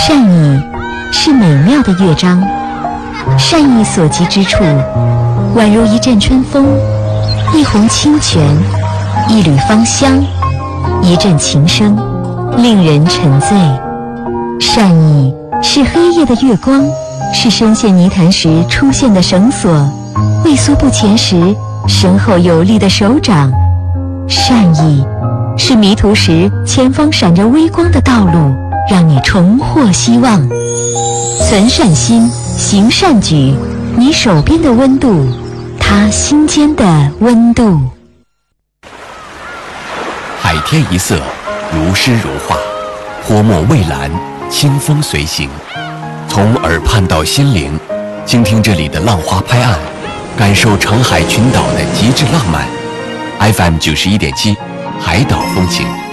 善意是美妙的乐章，善意所及之处，宛如一阵春风，一泓清泉，一缕芳香，一阵琴声，令人沉醉。善意是黑夜的月光，是深陷泥潭时出现的绳索，畏缩不前时身后有力的手掌。善意是迷途时前方闪着微光的道路，让你重获希望。存善心，行善举，你手边的温度，他心间的温度。 海天一色，如诗如画，泼墨蔚蓝，清风随行。从耳畔到心灵，倾听这里的浪花拍岸，感受长海群岛的极致浪漫。FM 91.7，海岛风情。